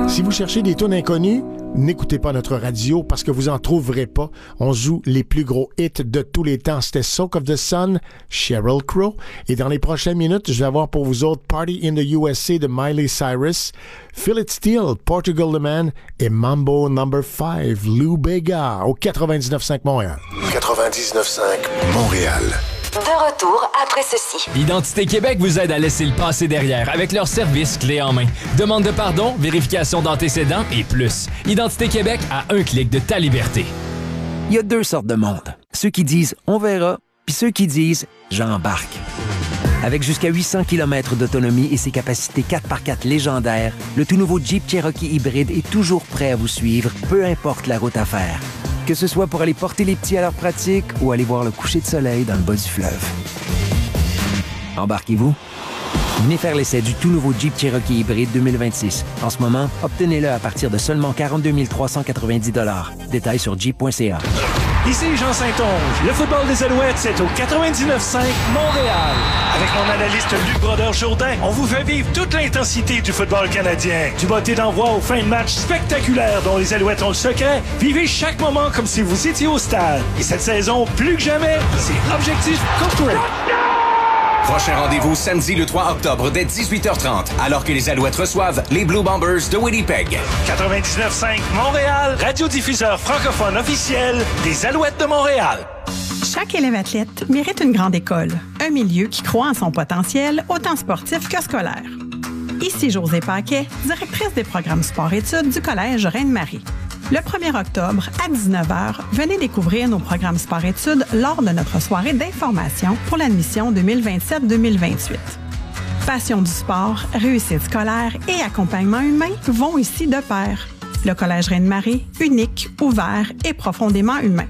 Si vous cherchez des tunes inconnues, n'écoutez pas notre radio parce que vous en trouverez pas. On joue les plus gros hits de tous les temps. C'était Soak of the Sun, Sheryl Crow. Et dans les prochaines minutes, je vais avoir pour vous autres Party in the USA de Miley Cyrus, Feel It Still, Portugal the Man et Mambo No. 5, Lou Bega au 99.5 Montréal. 99.5 Montréal. De retour après ceci. Identité Québec vous aide à laisser le passé derrière avec leur service clé en main. Demande de pardon, vérification d'antécédents et plus. Identité Québec à un clic de ta liberté. Il y a deux sortes de monde. Ceux qui disent « on verra » puis ceux qui disent « j'embarque ». Avec jusqu'à 800 km d'autonomie et ses capacités 4x4 légendaires, le tout nouveau Jeep Cherokee hybride est toujours prêt à vous suivre, peu importe la route à faire. Que ce soit pour aller porter les petits à leur pratique ou aller voir le coucher de soleil dans le bas du fleuve. Embarquez-vous. Venez faire l'essai du tout nouveau Jeep Cherokee hybride 2026. En ce moment, obtenez-le à partir de seulement 42 390 $. Détails sur jeep.ca. Ici Jean Saint-Onge. Le football des Alouettes, c'est au 99.5 Montréal. Avec mon analyste Luc Brodeur-Jourdain, on vous fait vivre toute l'intensité du football canadien. Du botté d'envoi aux fins de match spectaculaires dont les Alouettes ont le secret, vivez chaque moment comme si vous étiez au stade. Et cette saison, plus que jamais, c'est objectif coupe-toi. Prochain rendez-vous samedi le 3 octobre dès 18h30, alors que les Alouettes reçoivent les Blue Bombers de Winnipeg. 99.5 Montréal, radiodiffuseur francophone officiel des Alouettes de Montréal. Chaque élève athlète mérite une grande école, un milieu qui croit en son potentiel, autant sportif que scolaire. Ici Josée Paquet, directrice des programmes sport-études du Collège Reine-Marie. Le 1er octobre, à 19h, venez découvrir nos programmes sport-études lors de notre soirée d'information pour l'admission 2027-2028. Passion du sport, réussite scolaire et accompagnement humain vont ici de pair. Le Collège Reine-Marie, unique, ouvert et profondément humain.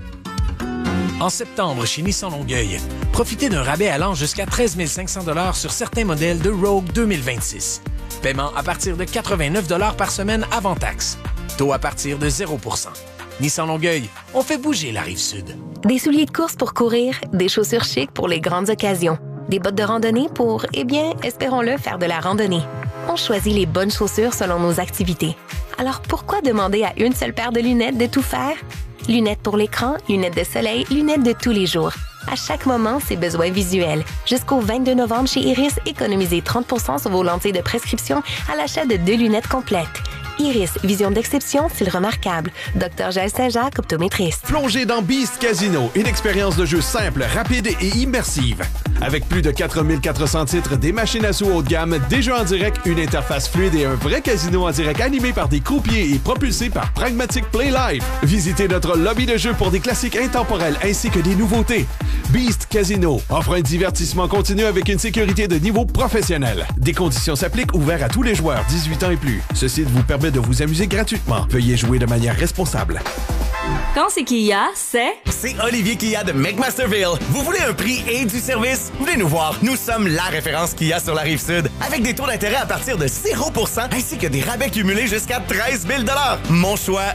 En septembre, chez Nissan Longueuil, profitez d'un rabais allant jusqu'à 13 500 $ sur certains modèles de Rogue 2026. Paiement à partir de 89 $ par semaine avant taxe. Taux à partir de 0%. Nissan Longueuil, on fait bouger la Rive-Sud. Des souliers de course pour courir, des chaussures chics pour les grandes occasions, des bottes de randonnée pour, eh bien, espérons-le, faire de la randonnée. On choisit les bonnes chaussures selon nos activités. Alors pourquoi demander à une seule paire de lunettes de tout faire? Lunettes pour l'écran, lunettes de soleil, lunettes de tous les jours. À chaque moment, ses besoins visuels. Jusqu'au 22 novembre chez Iris, économisez 30% sur vos lentilles de prescription à l'achat de 2 lunettes complètes. Iris, vision d'exception, style remarquable. Dr. Jaël Saint-Jacques, optométriste. Plongez dans Beast Casino, une expérience de jeu simple, rapide et immersive. Avec plus de 4400 titres, des machines à sous haut de gamme, des jeux en direct, une interface fluide et un vrai casino en direct animé par des croupiers et propulsé par Pragmatic Play Live. Visitez notre lobby de jeu pour des classiques intemporels ainsi que des nouveautés. Beast Casino offre un divertissement continu avec une sécurité de niveau professionnel. Des conditions s'appliquent, ouvert à tous les joueurs 18 ans et plus. Ce site vous permet de vous amuser gratuitement. Veuillez jouer de manière responsable. Quand c'est Kia, c'est Olivier Kia de McMasterville. Vous voulez un prix et du service? Venez nous voir. Nous sommes la référence Kia sur la Rive-Sud, avec des taux d'intérêt à partir de 0% ainsi que des rabais cumulés jusqu'à 13 000 $. Mon choix,